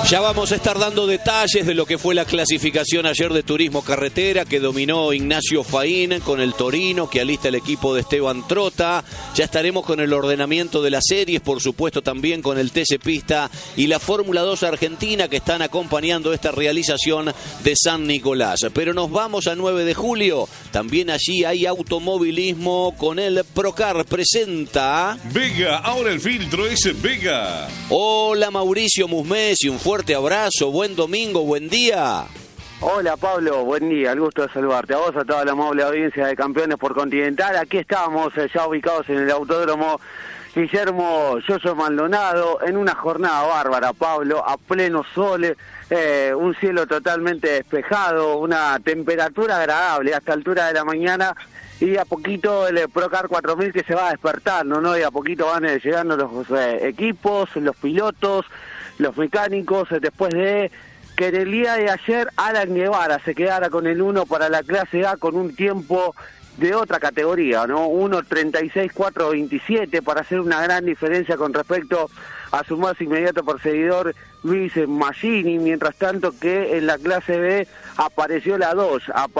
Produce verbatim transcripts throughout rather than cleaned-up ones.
Ya vamos a estar dando detalles de lo que fue la clasificación ayer de Turismo Carretera, que dominó Ignacio Faín con el Torino, que alista el equipo de Esteban Trota. Ya estaremos con el ordenamiento de las series, por supuesto también con el T C Pista y la Fórmula dos Argentina, que están acompañando esta realización de San Nicolás. Pero nos vamos a nueve de julio, también allí hay automovilismo con el Procar. Presenta Vega, ahora el filtro es Vega. Hola Mauricio Musmesi, un fuerte abrazo, buen domingo, buen día. Hola Pablo, buen día, el gusto de saludarte. A vos, a toda la amable audiencia de Campeones por Continental. Aquí estamos ya ubicados en el Autódromo Guillermo Yoyo Maldonado, en una jornada bárbara, Pablo, a pleno sol, eh, un cielo totalmente despejado, una temperatura agradable a esta altura de la mañana, y a poquito el Procar cuatro mil que se va despertando, ¿no? Y a poquito van eh, llegando los eh, equipos, los pilotos, los mecánicos, eh, después de que en el día de ayer Alan Guevara se quedara con el uno para la clase A con un tiempo de otra categoría, ¿no? uno treinta y seis cuatro veintisiete, para hacer una gran diferencia con respecto a su más inmediato perseguidor Luis Maggini. Mientras tanto que en la clase B apareció la dos,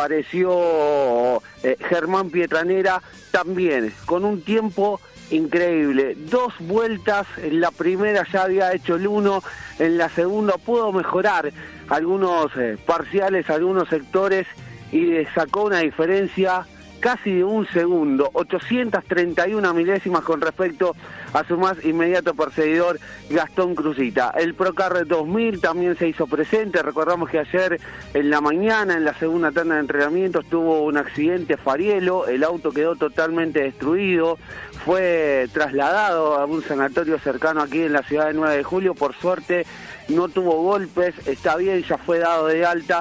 apareció eh, Germán Pietranera también con un tiempo increíble, dos vueltas, en la primera ya había hecho el uno, en la segunda pudo mejorar algunos eh, parciales, algunos sectores, y sacó una diferencia casi de un segundo, ochocientas treinta y una milésimas con respecto a su más inmediato perseguidor Gastón Cruzita. El Procar dos mil también se hizo presente. Recordamos que ayer en la mañana, en la segunda tanda de entrenamientos, tuvo un accidente Farielo, el auto quedó totalmente destruido, fue trasladado a un sanatorio cercano aquí en la ciudad de nueve de julio, por suerte no tuvo golpes, está bien, ya fue dado de alta,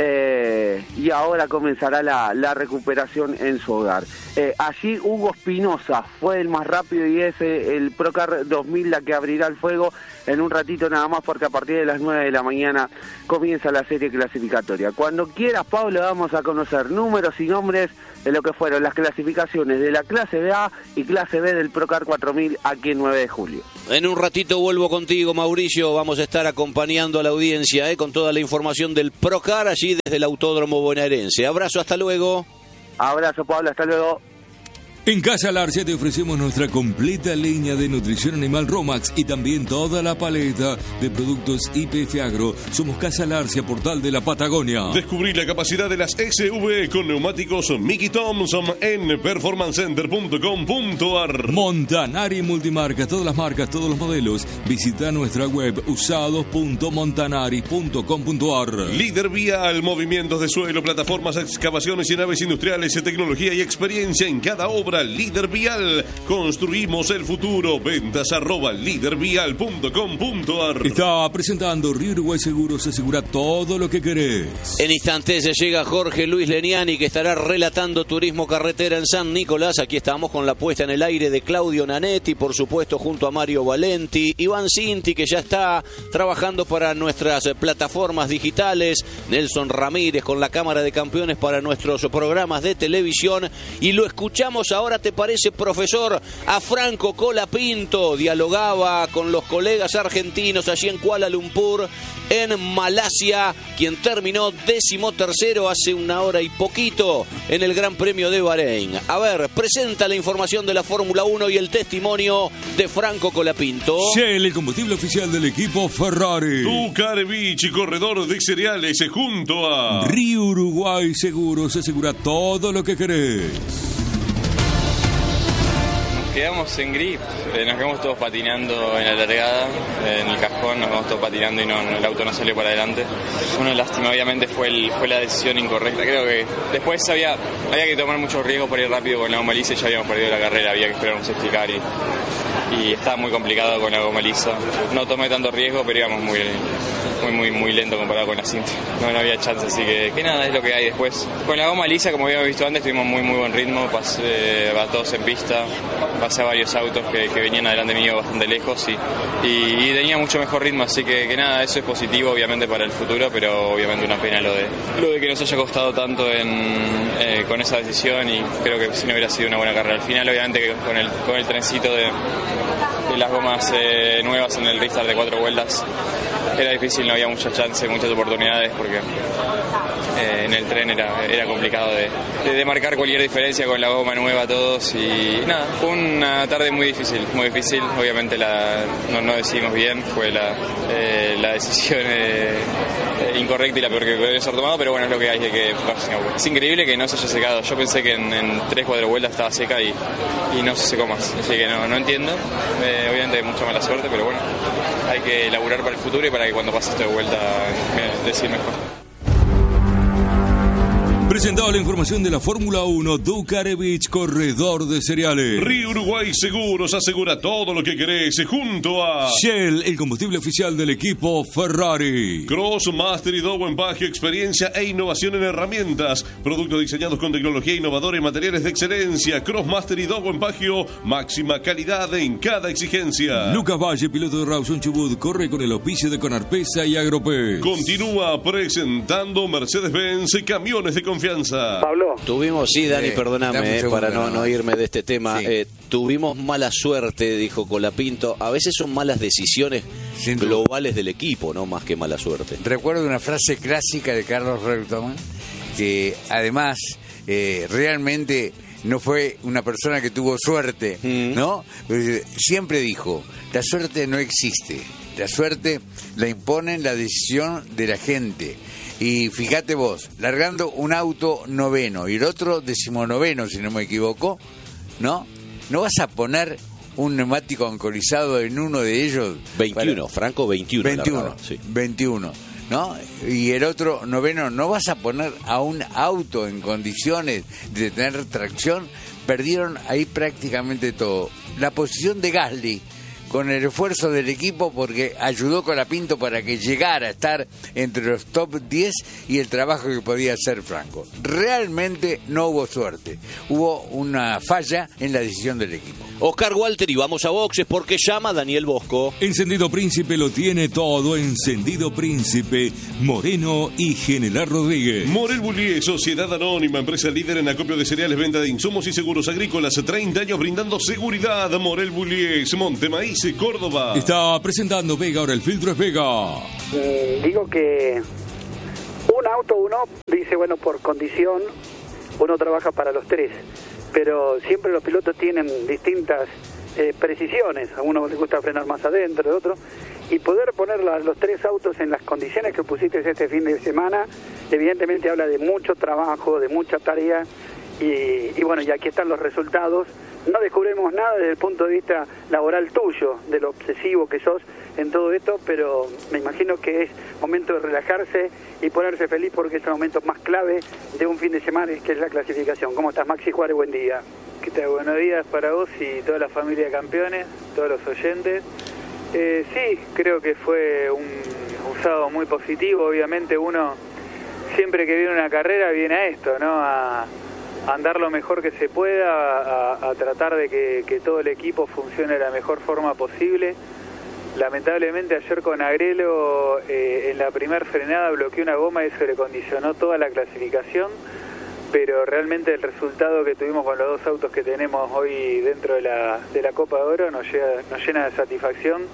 eh, y ahora comenzará la, la recuperación en su hogar. Eh, allí Hugo Espinosa fue el más rápido y es eh, el Procar dos mil la que abrirá el fuego en un ratito nada más, porque a partir de las nueve de la mañana comienza la serie clasificatoria. Cuando quieras, Pablo, vamos a conocer números y nombres de lo que fueron las clasificaciones de la clase B A y clase B del Procar cuatro mil aquí en nueve de julio. En un ratito vuelvo contigo, Mauricio. Vamos a estar acompañando a la audiencia eh, con toda la información del Procar allí desde el Autódromo Bonaerense. Abrazo, hasta luego. Abrazo, Pablo, hasta luego. En Casa Larcia te ofrecemos nuestra completa línea de nutrición animal Romax y también toda la paleta de productos I P F Agro. Somos Casa Larcia, portal de la Patagonia. Descubrí la capacidad de las S V con neumáticos Mickey Thompson en performance center punto com punto a r. Montanari Multimarcas, todas las marcas, todos los modelos. Visita nuestra web usados punto montanari punto com punto a r. Líder Vial, movimientos de suelo, plataformas, excavaciones y naves industriales, tecnología y experiencia en cada obra. Líder Vial, construimos el futuro. Ventas arroba líder vial punto com punto a r. Está presentando Río Uruguay Seguros, asegura todo lo que querés. En instantes llega Jorge Luis Leniani, que estará relatando Turismo Carretera en San Nicolás. Aquí estamos con la puesta en el aire de Claudio Nanetti, por supuesto junto a Mario Valenti, Iván Cinti, que ya está trabajando para nuestras plataformas digitales, Nelson Ramírez con la Cámara de Campeones para nuestros programas de televisión, y lo escuchamos ahora. Ahora, ¿te parece, profesor? A Franco Colapinto dialogaba con los colegas argentinos allí en Kuala Lumpur, en Malasia, quien terminó décimo tercero hace una hora y poquito en el Gran Premio de Bahrein. A ver, presenta la información de la Fórmula uno y el testimonio de Franco Colapinto. Shell, el combustible oficial del equipo Ferrari. Ducarevich, corredor de cereales, junto a Río Uruguay Seguros, asegura todo lo que querés. Quedamos en grip, eh, nos quedamos todos patinando en la largada, eh, en el cajón, nos quedamos todos patinando y no, no, el auto no salió para adelante. Una lástima, obviamente fue, el, fue la decisión incorrecta. Creo que después había, había que tomar muchos riesgos por ir rápido con la goma lisa y ya habíamos perdido la carrera, había que esperar un safety car y, y estaba muy complicado con la goma lisa. No tomé tanto riesgo, pero íbamos muy muy muy muy lento comparado con la cinta. No, no había chance, así que, que nada, es lo que hay después. Con la goma lisa, como habíamos visto antes, tuvimos muy muy buen ritmo, pasé eh, a todos en pista, pasé a varios autos que, que venían adelante mío bastante lejos y, y, y tenía mucho mejor ritmo, así que, que nada, eso es positivo obviamente para el futuro, pero obviamente una pena lo de lo de que nos haya costado tanto en, eh, con esa decisión, y creo que si no hubiera sido una buena carrera. Al final, obviamente, que con el, con el trencito de, de las gomas eh, nuevas en el restart de cuatro vueltas, era difícil, no había muchas chances, muchas oportunidades porque eh, en el tren era, era complicado de, de, de marcar cualquier diferencia con la goma nueva a todos y nada, fue una tarde muy difícil, muy difícil, obviamente la, no, no decidimos bien, fue la, eh, la decisión eh, incorrecta y la peor que podría haber tomado, pero bueno, es lo que hay, hay que enfocarse. Es increíble que no se haya secado, yo pensé que en, en tres, cuatro vueltas estaba seca y, y no se secó más, así que no, no entiendo, eh, obviamente hay mucha mala suerte, pero bueno, hay que laburar para el futuro y para que cuando pase esto de vuelta me, decir mejor. Presentado la información de la Fórmula uno, Dukarevich, corredor de cereales. Río Uruguay Seguros asegura todo lo que querés junto a Shell, el combustible oficial del equipo Ferrari. Crossmaster y Dow Empaque, experiencia e innovación en herramientas. Productos diseñados con tecnología innovadora y materiales de excelencia. Crossmaster y Dow Empaque, máxima calidad en cada exigencia. Lucas Valle, piloto de Rawson Chubut, corre con el auspicio de Conarpesa y Agropez. Continúa presentando Mercedes-Benz, camiones de confianza. Pablo. Tuvimos, sí, Dani, Eh, perdóname, dame un eh, segundo, para no, no. no irme de este tema. Sí. Eh, tuvimos mala suerte, dijo Colapinto. A veces son malas decisiones Sin duda. globales del equipo, no más que mala suerte. Recuerdo una frase clásica de Carlos Reutemann, que además eh, realmente no fue una persona que tuvo suerte, Mm. ¿no? Siempre dijo, la suerte no existe, la suerte la imponen la decisión de la gente. Y fíjate vos, largando un auto noveno y el otro decimonoveno, si no me equivoco, ¿no? ¿No vas a poner un neumático ancorizado en uno de ellos? veintiuno, Para- Franco, veintiuno. veintiuno, largaba, sí. veintiuno, ¿no? Y el otro noveno, ¿no vas a poner a un auto en condiciones de tener tracción? Perdieron ahí prácticamente todo. La posición de Gasly, con el esfuerzo del equipo, porque ayudó Colapinto para que llegara a estar entre los top diez y el trabajo que podía hacer Franco. Realmente no hubo suerte. Hubo una falla en la decisión del equipo. Oscar Walter, y vamos a boxes porque llama Daniel Bosco. Encendido Príncipe lo tiene todo. Encendido Príncipe, Moreno y General Rodríguez. Morel Bullier, Sociedad Anónima, empresa líder en acopio de cereales, venta de insumos y seguros agrícolas. treinta años brindando seguridad. Morel Bullier, Montemaíz, Córdoba. Está presentando Vega, ahora el filtro es Vega. Mm, digo que un auto uno dice, bueno, por condición uno trabaja para los tres, pero siempre los pilotos tienen distintas eh, precisiones. A uno le gusta frenar más adentro, de otro, y poder poner la, los tres autos en las condiciones que pusiste este fin de semana, evidentemente habla de mucho trabajo, de mucha tarea, y, y bueno, y aquí están los resultados. No descubrimos nada desde el punto de vista laboral tuyo, de lo obsesivo que sos en todo esto, pero me imagino que es momento de relajarse y ponerse feliz porque es el momento más clave de un fin de semana, que es la clasificación. ¿Cómo estás, Maxi Juárez? Buen día. ¿Qué tal? Buenos días para vos y toda la familia de campeones, todos los oyentes. Eh, sí, creo que fue un, un sábado muy positivo. Obviamente uno, siempre que viene una carrera, viene a esto, ¿no? A andar lo mejor que se pueda, a, a tratar de que, que todo el equipo funcione de la mejor forma posible. Lamentablemente ayer con Agrelo eh, en la primer frenada bloqueó una goma y eso le condicionó toda la clasificación, pero realmente el resultado que tuvimos con los dos autos que tenemos hoy dentro de la, de la Copa de Oro nos, llega, nos llena de satisfacción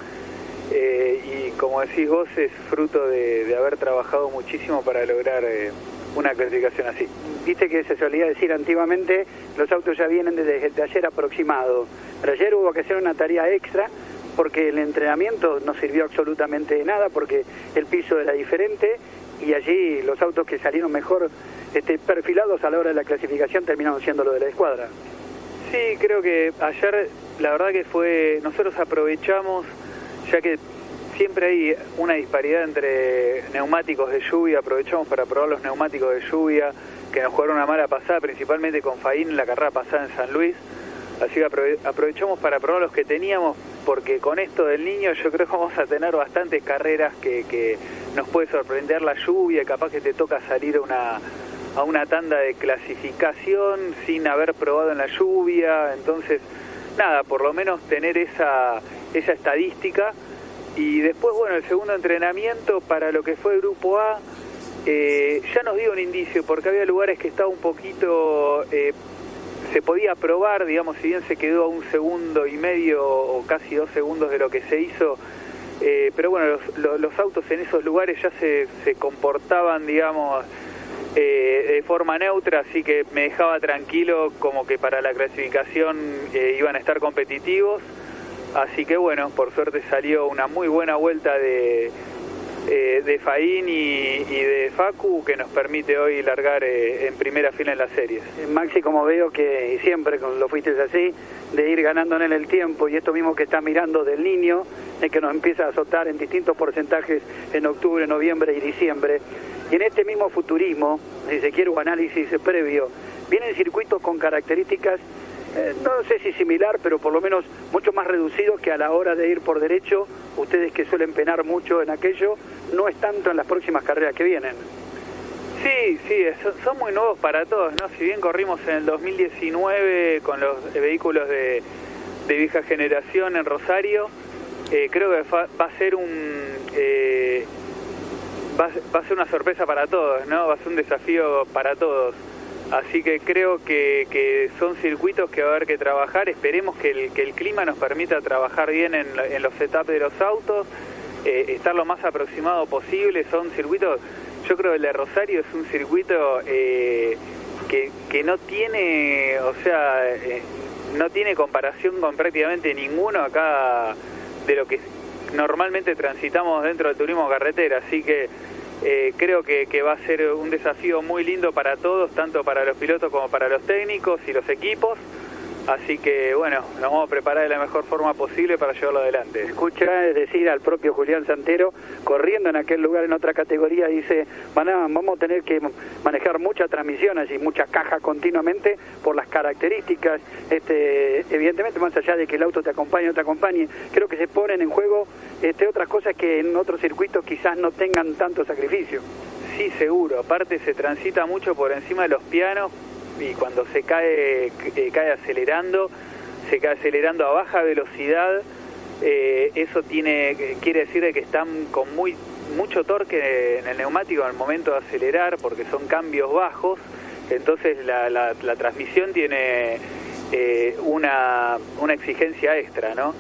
eh, y como decís vos es fruto de, de haber trabajado muchísimo para lograr eh, una clasificación así. Viste que se solía decir antiguamente, los autos ya vienen desde, desde ayer aproximado, pero ayer hubo que hacer una tarea extra porque el entrenamiento no sirvió absolutamente de nada, porque el piso era diferente y allí los autos que salieron mejor este, perfilados a la hora de la clasificación terminaron siendo lo de la escuadra. Sí, creo que ayer la verdad que fue, nosotros aprovechamos, ya que siempre hay una disparidad entre neumáticos de lluvia, aprovechamos para probar los neumáticos de lluvia, que nos jugaron una mala pasada, principalmente con Faín en la carrera pasada en San Luis, así que aprove aprovechamos para probar los que teníamos, porque con esto del niño yo creo que vamos a tener bastantes carreras que, que nos puede sorprender la lluvia, y capaz que te toca salir a una, a una tanda de clasificación sin haber probado en la lluvia, entonces nada, por lo menos tener esa, esa estadística. Y después, bueno, el segundo entrenamiento para lo que fue el Grupo A, eh, ya nos dio un indicio, porque había lugares que estaba un poquito, eh, se podía probar, digamos, si bien se quedó a un segundo y medio o casi dos segundos de lo que se hizo, Eh, pero bueno, los, los, los autos en esos lugares ya se, se comportaban, digamos, eh, de forma neutra, así que me dejaba tranquilo como que para la clasificación eh, iban a estar competitivos. Así que bueno, por suerte salió una muy buena vuelta de, eh, de Faín y, y de Facu, que nos permite hoy largar eh, en primera fila en las series. Maxi, como veo que y siempre lo fuiste así, de ir ganando en el tiempo, y esto mismo que está mirando del niño, es que nos empieza a azotar en distintos porcentajes en octubre, noviembre y diciembre. Y en este mismo futurismo, si se quiere un análisis previo, vienen circuitos con características, eh, no sé si similar, pero por lo menos mucho más reducidos, que a la hora de ir por derecho, ustedes que suelen penar mucho en aquello, no es tanto en las próximas carreras que vienen. Sí, sí, son, son muy nuevos para todos, ¿no? Si bien corrimos en el dos mil diecinueve con los vehículos de, de vieja generación en Rosario, eh, creo que va, va a ser un eh, va, va a ser una sorpresa para todos, ¿no? Va a ser un desafío para todos. Así que creo que, que son circuitos que va a haber que trabajar. Esperemos que el, que el clima nos permita trabajar bien en, en los setups de los autos, eh, estar lo más aproximado posible. Son circuitos, yo creo que el de Rosario es un circuito eh, que, que no tiene, o sea, eh, no tiene comparación con prácticamente ninguno acá de lo que normalmente transitamos dentro del turismo carretera. Así que Eh, creo que, que va a ser un desafío muy lindo para todos, tanto para los pilotos como para los técnicos y los equipos. Así que, bueno, nos vamos a preparar de la mejor forma posible para llevarlo adelante. Escucha, es decir, al propio Julián Santero, corriendo en aquel lugar en otra categoría, dice, van a, vamos a tener que manejar muchas transmisiones y mucha caja continuamente por las características, este, evidentemente más allá de que el auto te acompañe o te acompañe, creo que se ponen en juego este, otras cosas que en otros circuitos quizás no tengan tanto sacrificio. Sí, seguro, aparte se transita mucho por encima de los pianos, y cuando se cae eh, cae acelerando, se cae acelerando a baja velocidad, eh, eso tiene quiere decir de que están con muy mucho torque en el neumático al momento de acelerar, porque son cambios bajos, entonces la, la, la transmisión tiene eh, una, una exigencia extra, ¿no?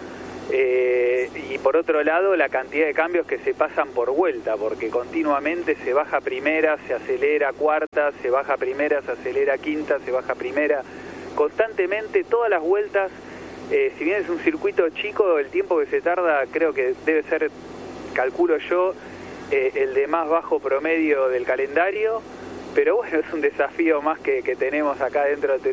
Eh, y por otro lado, la cantidad de cambios que se pasan por vuelta, porque continuamente se baja primera, se acelera cuarta, se baja primera, se acelera quinta, se baja primera, constantemente todas las vueltas. Eh, si bien es un circuito chico, el tiempo que se tarda creo que debe ser, calculo yo, eh, el de más bajo promedio del calendario, pero bueno, es un desafío más que, que tenemos acá dentro del